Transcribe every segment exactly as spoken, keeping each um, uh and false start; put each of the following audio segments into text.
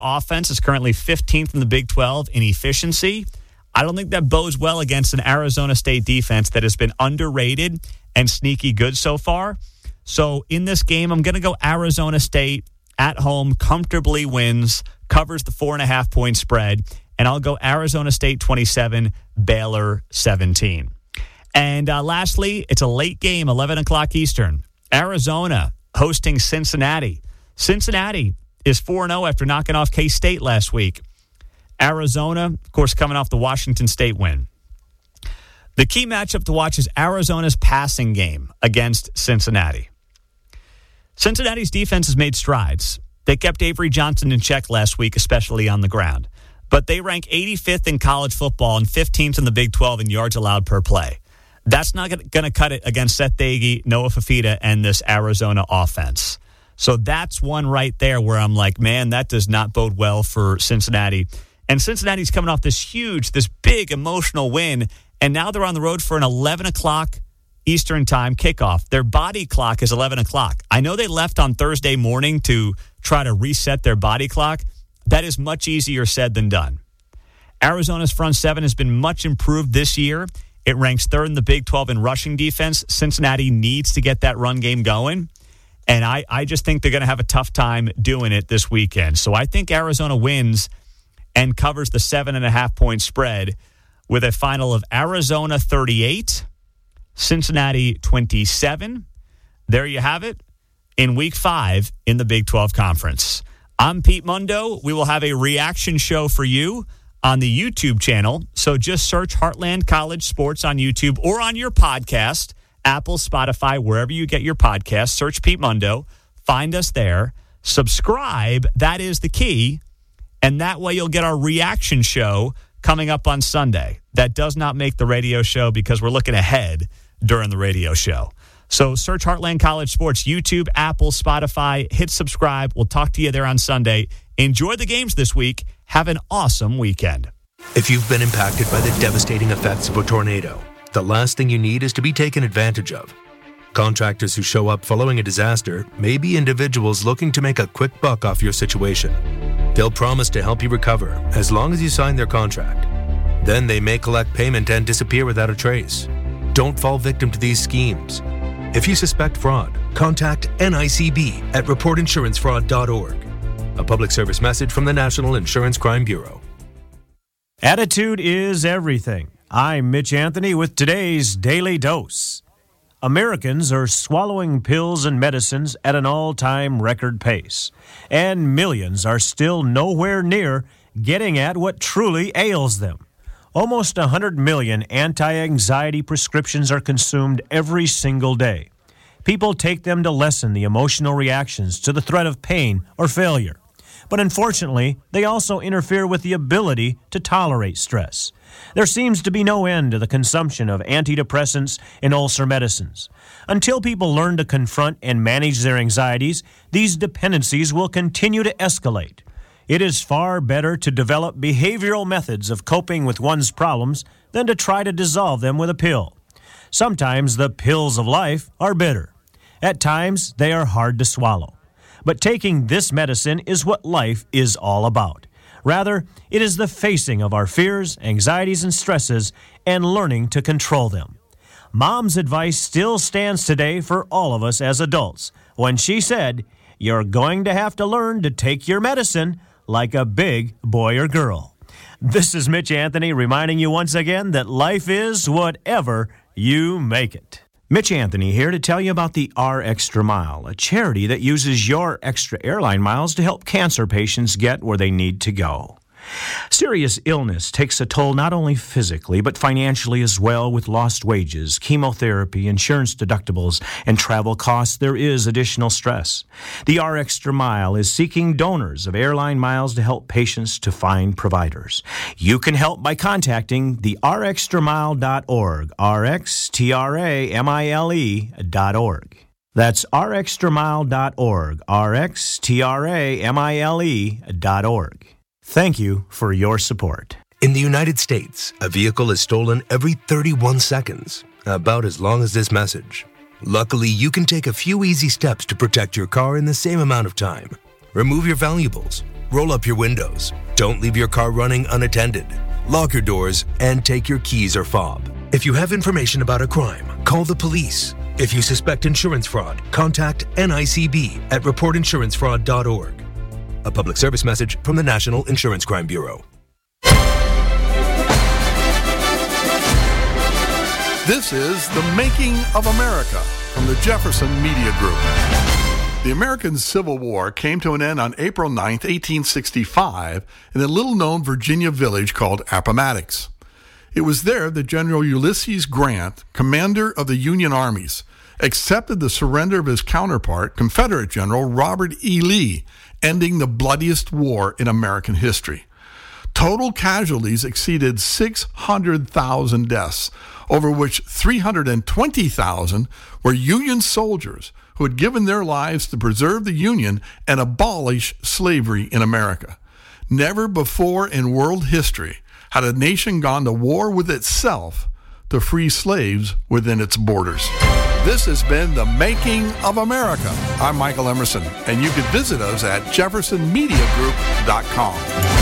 offense is currently fifteenth in the Big twelve in efficiency. I don't think that bodes well against an Arizona State defense that has been underrated and sneaky good so far. So in this game, I'm going to go Arizona State at home, comfortably wins, covers the four and a half point spread, and I'll go Arizona State twenty-seven, Baylor seventeen. And uh, lastly, it's a late game, eleven o'clock Eastern. Arizona hosting Cincinnati. Cincinnati is four and oh after knocking off K-State last week. Arizona, of course, coming off the Washington State win. The key matchup to watch is Arizona's passing game against Cincinnati. Cincinnati's defense has made strides. They kept Avery Johnson in check last week, especially on the ground. But they rank eighty-fifth in college football and fifteenth in the Big twelve in yards allowed per play. That's not going to cut it against Seth Doege, Noah Fafita, and this Arizona offense. So that's one right there where I'm like, man, that does not bode well for Cincinnati. And Cincinnati's coming off this huge, this big emotional win, and now they're on the road for an eleven o'clock Eastern time kickoff. Their body clock is eleven o'clock. I know they left on Thursday morning to try to reset their body clock. That is much easier said than done. Arizona's front seven has been much improved this year. It ranks third in the Big twelve in rushing defense. Cincinnati needs to get that run game going. And I, I just think they're going to have a tough time doing it this weekend. So I think Arizona wins and covers the seven and a half point spread with a final of Arizona thirty-eight, Cincinnati twenty-seven. There you have it in week five in the Big twelve Conference. I'm Pete Mundo. We will have a reaction show for you on the YouTube channel. So just search Heartland College Sports on YouTube or on your podcast, Apple, Spotify, wherever you get your podcast. Search Pete Mundo. Find us there. Subscribe. That is the key. And that way you'll get our reaction show coming up on Sunday. That does not make the radio show because we're looking ahead during the radio show. So search Heartland College Sports, YouTube, Apple, Spotify. Hit subscribe. We'll talk to you there on Sunday. Enjoy the games this week. Have an awesome weekend. If you've been impacted by the devastating effects of a tornado, the last thing you need is to be taken advantage of. Contractors who show up following a disaster may be individuals looking to make a quick buck off your situation. They'll promise to help you recover as long as you sign their contract. Then they may collect payment and disappear without a trace. Don't fall victim to these schemes. If you suspect fraud, contact N I C B at report insurance fraud dot org. A public service message from the National Insurance Crime Bureau. Attitude is everything. I'm Mitch Anthony with today's Daily Dose. Americans are swallowing pills and medicines at an all-time record pace, and millions are still nowhere near getting at what truly ails them. Almost one hundred million anti-anxiety prescriptions are consumed every single day. People take them to lessen the emotional reactions to the threat of pain or failure. But unfortunately, they also interfere with the ability to tolerate stress. There seems to be no end to the consumption of antidepressants and ulcer medicines. Until people learn to confront and manage their anxieties, these dependencies will continue to escalate. It is far better to develop behavioral methods of coping with one's problems than to try to dissolve them with a pill. Sometimes the pills of life are bitter. At times, they are hard to swallow. But taking this medicine is what life is all about. Rather, it is the facing of our fears, anxieties, and stresses and learning to control them. Mom's advice still stands today for all of us as adults when she said, "You're going to have to learn to take your medicine like a big boy or girl." This is Mitch Anthony reminding you once again that life is whatever you make it. Mitch Anthony here to tell you about the R Extra Mile, a charity that uses your extra airline miles to help cancer patients get where they need to go. Serious illness takes a toll not only physically, but financially as well. With lost wages, chemotherapy, insurance deductibles, and travel costs, there is additional stress. The R Extra Mile is seeking donors of airline miles to help patients to find providers. You can help by contacting the r extra mile dot org, R X T R A M I L E dot org. That's r extra mile dot org, R X T R A M I L E dot org. Thank you for your support. In the United States, a vehicle is stolen every thirty-one seconds, about as long as this message. Luckily, you can take a few easy steps to protect your car in the same amount of time. Remove your valuables. Roll up your windows. Don't leave your car running unattended. Lock your doors and take your keys or fob. If you have information about a crime, call the police. If you suspect insurance fraud, contact N I C B at report insurance fraud dot org. A public service message from the National Insurance Crime Bureau. This is The Making of America from the Jefferson Media Group. The American Civil War came to an end on April ninth, eighteen sixty-five, in a little-known Virginia village called Appomattox. It was there that General Ulysses Grant, commander of the Union armies, accepted the surrender of his counterpart, Confederate General Robert E. Lee, ending the bloodiest war in American history. Total casualties exceeded six hundred thousand deaths, over which three hundred twenty thousand were Union soldiers who had given their lives to preserve the Union and abolish slavery in America. Never before in world history had a nation gone to war with itself to free slaves within its borders. This has been The Making of America. I'm Michael Emerson, and you can visit us at jefferson media group dot com.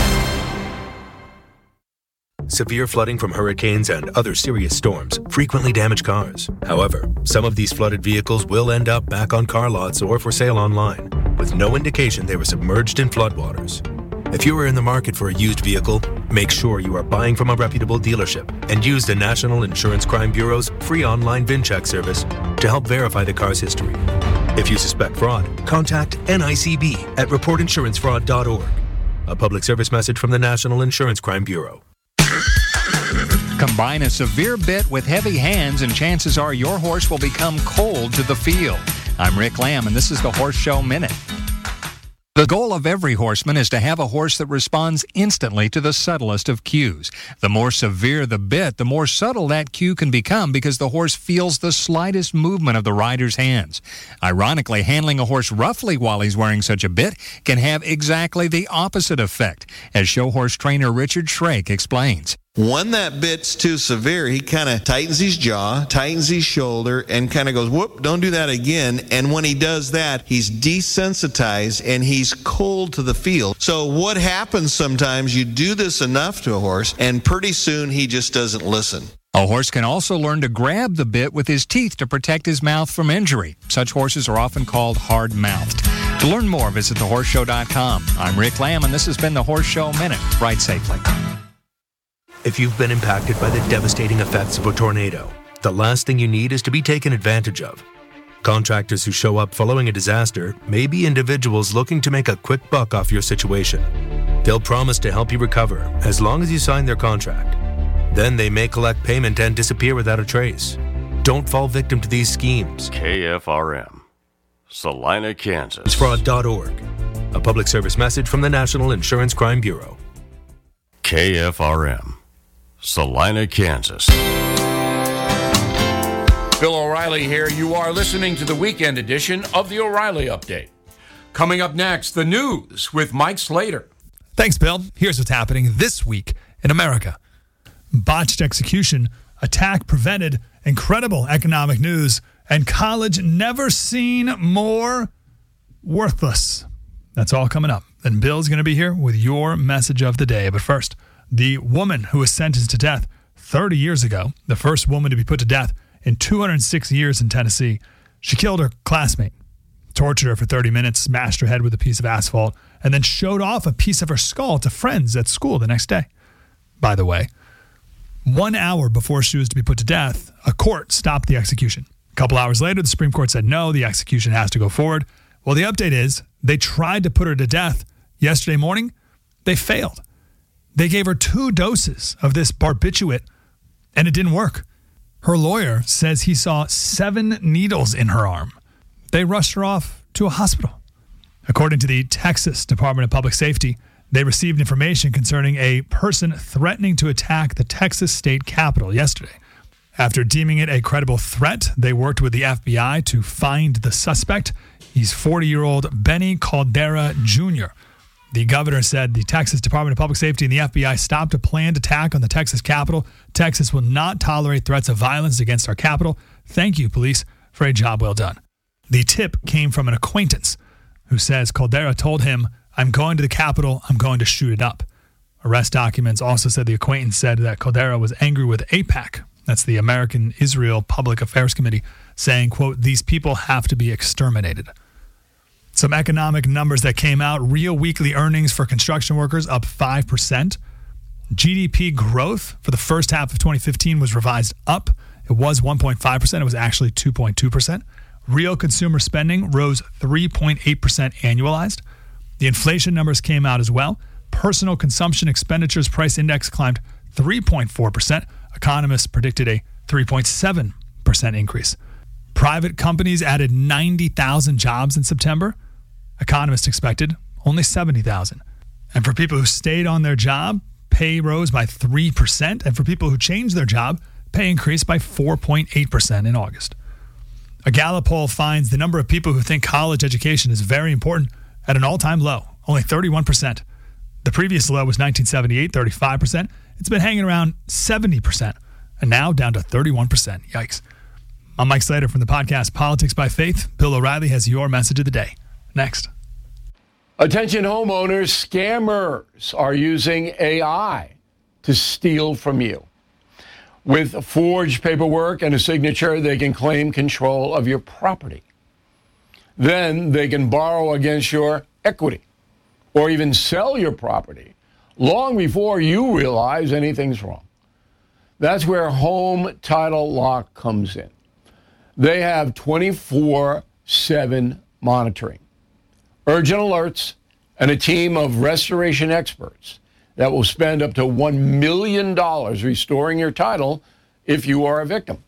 Severe flooding from hurricanes and other serious storms frequently damage cars. However, some of these flooded vehicles will end up back on car lots or for sale online, with no indication they were submerged in floodwaters. If you are in the market for a used vehicle, make sure you are buying from a reputable dealership and use the National Insurance Crime Bureau's free online VIN check service to help verify the car's history. If you suspect fraud, contact N I C B at report insurance fraud dot org. A public service message from the National Insurance Crime Bureau. Combine a severe bit with heavy hands and chances are your horse will become cold to the feel. I'm Rick Lamb and this is the Horse Show Minute. The goal of every horseman is to have a horse that responds instantly to the subtlest of cues. The more severe the bit, the more subtle that cue can become because the horse feels the slightest movement of the rider's hands. Ironically, handling a horse roughly while he's wearing such a bit can have exactly the opposite effect, as show horse trainer Richard Shrake explains. When that bit's too severe, he kind of tightens his jaw, tightens his shoulder, and kind of goes, whoop, don't do that again. And when he does that, he's desensitized and he's cold to the feel. So what happens sometimes, you do this enough to a horse, and pretty soon he just doesn't listen. A horse can also learn to grab the bit with his teeth to protect his mouth from injury. Such horses are often called hard-mouthed. To learn more, visit the horse show dot com. I'm Rick Lamb, and this has been the Horse Show Minute. Ride safely. If you've been impacted by the devastating effects of a tornado, the last thing you need is to be taken advantage of. Contractors who show up following a disaster may be individuals looking to make a quick buck off your situation. They'll promise to help you recover as long as you sign their contract. Then they may collect payment and disappear without a trace. Don't fall victim to these schemes. K F R M, Salina, Kansas. fraud dot org. A public service message from the National Insurance Crime Bureau. K F R M, Salina, Kansas. Bill O'Reilly here. You are listening to the weekend edition of the O'Reilly Update. Coming up next, the news with Mike Slater. Thanks, Bill. Here's what's happening this week in America. Botched execution, attack prevented, incredible economic news, and college never seen more worthless. That's all coming up. And Bill's going to be here with your message of the day. But first, the woman who was sentenced to death thirty years ago, the first woman to be put to death in two hundred six years in Tennessee, she killed her classmate, tortured her for thirty minutes, smashed her head with a piece of asphalt, and then showed off a piece of her skull to friends at school the next day. By the way, one hour before she was to be put to death, a court stopped the execution. A couple hours later, the Supreme Court said, no, the execution has to go forward. Well, the update is they tried to put her to death yesterday morning. They failed. They gave her two doses of this barbiturate, and it didn't work. Her lawyer says he saw seven needles in her arm. They rushed her off to a hospital. According to the Texas Department of Public Safety, they received information concerning a person threatening to attack the Texas state capitol yesterday. After deeming it a credible threat, they worked with the F B I to find the suspect. He's forty-year-old Benny Caldera Junior The governor said the Texas Department of Public Safety and the F B I stopped a planned attack on the Texas Capitol. Texas will not tolerate threats of violence against our capital. Thank you, police, for a job well done. The tip came from an acquaintance who says Caldera told him, "I'm going to the Capitol. I'm going to shoot it up." Arrest documents also said the acquaintance said that Caldera was angry with AIPAC, that's the American Israel Public Affairs Committee, saying, quote, "These people have to be exterminated." Some economic numbers that came out: real weekly earnings for construction workers up five percent. G D P growth for the first half of twenty fifteen was revised up. It was one point five percent. It was actually two point two percent. Real consumer spending rose three point eight percent annualized. The inflation numbers came out as well. Personal consumption expenditures price index climbed three point four percent. Economists predicted a three point seven percent increase. Private companies added ninety thousand jobs in September. Economists expected only seventy thousand. And for people who stayed on their job, pay rose by three percent. And for people who changed their job, pay increased by four point eight percent in August. A Gallup poll finds the number of people who think college education is very important at an all-time low, only thirty-one percent. The previous low was nineteen seventy-eight, thirty-five percent. It's been hanging around seventy percent, and now down to thirty-one percent. Yikes. I'm Mike Slater from the podcast Politics by Faith. Bill O'Reilly has your message of the day. Next. Attention homeowners, scammers are using A I to steal from you. With forged paperwork and a signature, they can claim control of your property. Then they can borrow against your equity or even sell your property long before you realize anything's wrong. That's where Home Title Lock comes in. They have twenty-four seven monitoring, urgent alerts, and a team of restoration experts that will spend up to one million dollars restoring your title if you are a victim.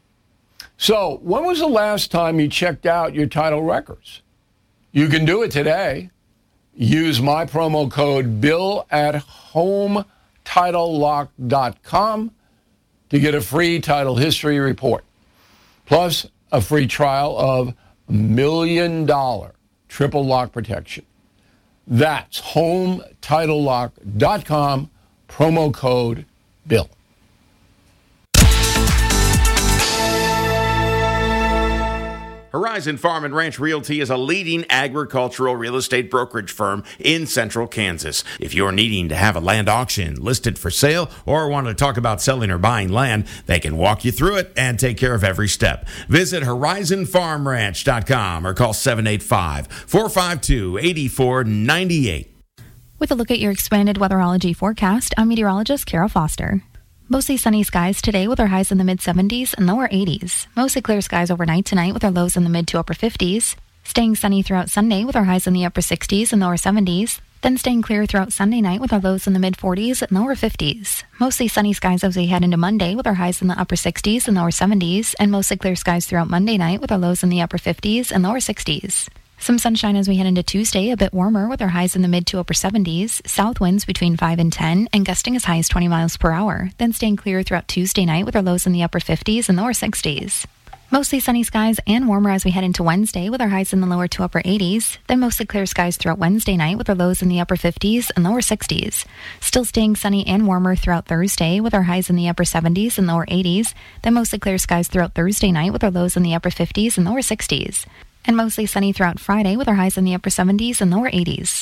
So, when was the last time you checked out your title records? You can do it today. Use my promo code BILL at home title lock dot com to get a free title history report, plus a free trial of million dollar triple lock protection. That's home title lock dot com, promo code BILL. Horizon Farm and Ranch Realty is a leading agricultural real estate brokerage firm in central Kansas. If you're needing to have a land auction listed for sale or want to talk about selling or buying land, they can walk you through it and take care of every step. Visit horizon farm ranch dot com or call seven eight five, four five two, eight four nine eight. With a look at your expanded weatherology forecast, I'm meteorologist Kara Foster. Mostly sunny skies today with our highs in the mid seventies and lower eighties. Mostly clear skies overnight tonight with our lows in the mid to upper fifties. Staying sunny throughout Sunday with our highs in the upper sixties and lower seventies. Then staying clear throughout Sunday night with our lows in the mid forties and lower fifties. Mostly sunny skies as we head into Monday with our highs in the upper sixties and lower seventies. And mostly clear skies throughout Monday night with our lows in the upper fifties and lower sixties. Some sunshine as we head into Tuesday, a bit warmer with our highs in the mid to upper seventies, south winds between five and ten, and gusting as high as twenty miles per hour. Then staying clear throughout Tuesday night with our lows in the upper fifties and lower sixties. Mostly sunny skies and warmer as we head into Wednesday with our highs in the lower to upper eighties. Then mostly clear skies throughout Wednesday night with our lows in the upper fifties and lower sixties. Still staying sunny and warmer throughout Thursday with our highs in the upper seventies and lower eighties. Then mostly clear skies throughout Thursday night with our lows in the upper fifties and lower sixties. And mostly sunny throughout Friday with our highs in the upper seventies and lower eighties.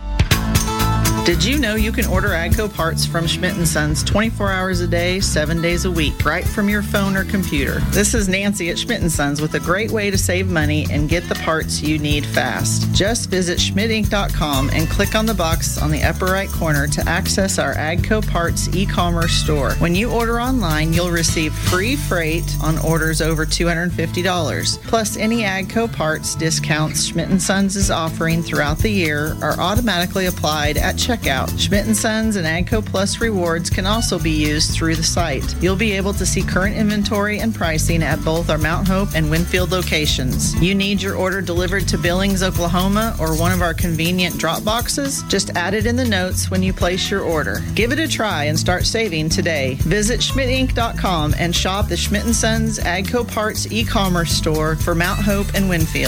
Did you know you can order AGCO parts from Schmidt and Sons twenty-four hours a day, seven days a week, right from your phone or computer? This is Nancy at Schmidt and Sons with a great way to save money and get the parts you need fast. Just visit schmidt inc dot com and click on the box on the upper right corner to access our AGCO parts e-commerce store. When you order online, you'll receive free freight on orders over two hundred fifty dollars. Plus, any AGCO parts discounts Schmidt and Sons is offering throughout the year are automatically applied at checkout. Schmidt and Sons and AGCO Plus rewards can also be used through the site. You'll be able to see current inventory and pricing at both our Mount Hope and Winfield locations. You need your order delivered to Billings, Oklahoma, or one of our convenient drop boxes? Just add it in the notes when you place your order. Give it a try and start saving today. Visit schmidt inc dot com and shop the Schmidt and Sons AGCO Parts e-commerce store for Mount Hope and Winfield.